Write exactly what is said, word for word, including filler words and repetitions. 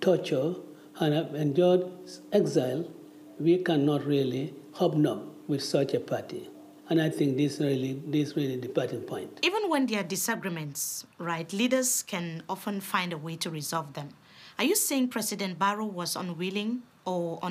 torture and have endured exile, we cannot really hobnob with such a party. And I think this really, this really the departing point. Even when there are disagreements, right, leaders can often find a way to resolve them. Are you saying President Barrow was unwilling or